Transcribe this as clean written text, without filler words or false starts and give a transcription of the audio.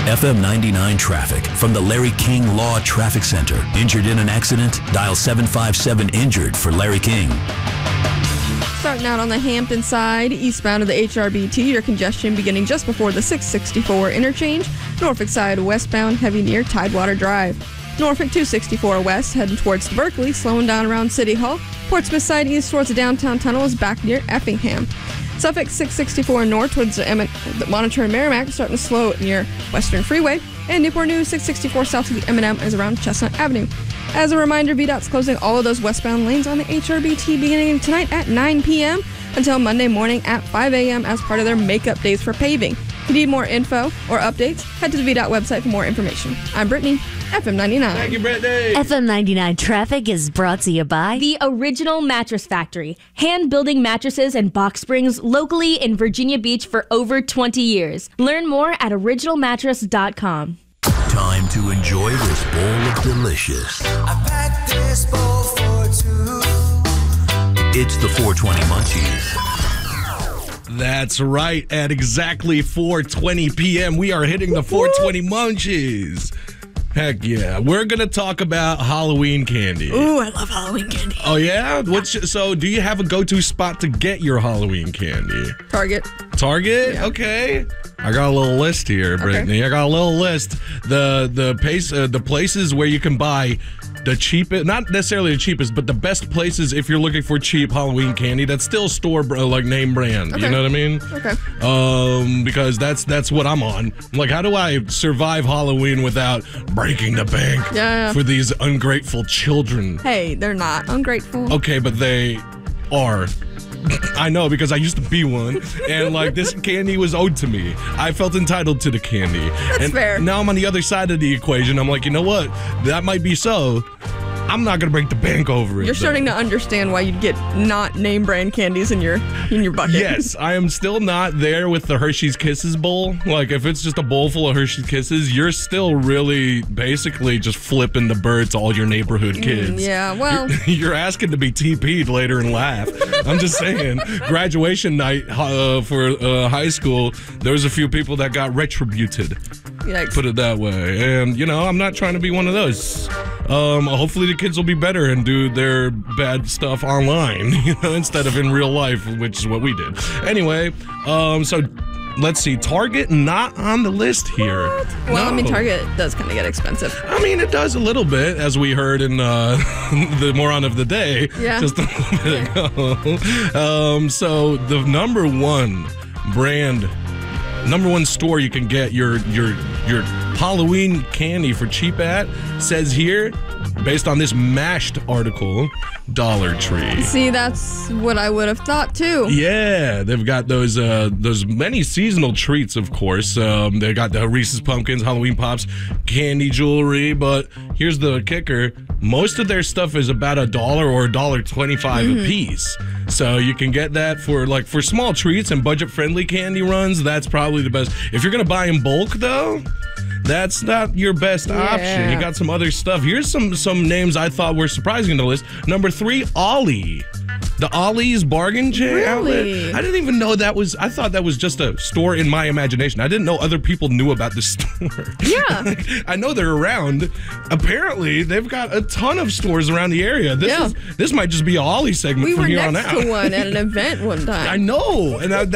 FM 99 traffic from the Larry King Law Traffic Center. Injured in an accident? Dial 757-INJURED for Larry King. Starting out on the Hampton side, eastbound of the HRBT, your congestion beginning just before the 664 interchange. Norfolk side, westbound, heavy near Tidewater Drive. Norfolk 264 west, heading towards Berkeley, slowing down around City Hall. Portsmouth side east towards the downtown tunnel is back near Effingham. Suffolk 664 north towards the Monitor and Merrimack, starting to slow near Western Freeway. And Newport News 664 south to the M&M is around Chestnut Avenue. As a reminder, VDOT's closing all of those westbound lanes on the HRBT beginning tonight at 9 p.m. until Monday morning at 5 a.m. as part of their makeup days for paving. If you need more info or updates, head to the VDOT website for more information. I'm Brittany, FM 99. Thank you, Brittany. FM 99 traffic is brought to you by The Original Mattress Factory. Hand-building mattresses and box springs locally in Virginia Beach for over 20 years. Learn more at originalmattress.com. Time to enjoy this bowl of delicious. I packed this bowl for two. It's the 420 Munchies. That's right. At exactly 4:20 p.m., we are hitting the 420 Munchies. Heck yeah. We're going to talk about Halloween candy. Ooh, I love Halloween candy. Oh, yeah? So do you have a go-to spot to get your Halloween candy? Target. Target? Yeah. Okay. I got a little list here, Brittany. Okay. I got a little list. The places where you can buy the cheapest, not necessarily the cheapest, but the best places if you're looking for cheap Halloween candy that's still like name brand. Okay. You know what I mean? Okay. Because that's what I'm on. Like, how do I survive Halloween without breaking the bank for these ungrateful children? Hey, they're not ungrateful. Okay, but they are. I know, because I used to be one, and like this candy was owed to me. I felt entitled to the candy. That's fair. Now I'm on the other side of the equation. I'm like, you know what? That might be so. I'm not gonna break the bank over it. You're starting to understand why you'd get not name brand candies in your bucket. Yes, I am still not there with the Hershey's Kisses bowl. Like, if it's just a bowl full of Hershey's Kisses, you're still really basically just flipping the bird to all your neighborhood kids. Yeah, well. You're asking to be TP'd later and laugh. I'm just saying, graduation night for high school, there was a few people that got retributed. Yikes. Put it that way. And, I'm not trying to be one of those. Hopefully the kids will be better and do their bad stuff online, instead of in real life, which is what we did. Anyway, so let's see. Target not on the list here. Well, No. Target does kind of get expensive. It does a little bit, as we heard in the moron of the day just a little bit ago. So the number one store you can get your Halloween candy for cheap at says here, based on this Mashed article, Dollar Tree. See, that's what I would have thought too. Yeah, they've got those many seasonal treats, of course. They got the Reese's Pumpkins, Halloween Pops, candy jewelry, but here's the kicker. Most of their stuff is about $1 or $1.25 a piece. So you can get that for small treats and budget-friendly candy runs. That's probably the best. If you're going to buy in bulk, though, that's not your best option. You got some other stuff. Here's some names I thought were surprising to the list. Number 3, Ollie. The Ollie's Bargain J outlet. I didn't even know that was. I thought that was just a store in my imagination. I didn't know other people knew about this store. Yeah. I know they're around. Apparently, they've got a ton of stores around the area. This might just be a Ollie segment We from were here on next out. to one at an event one time. I know, and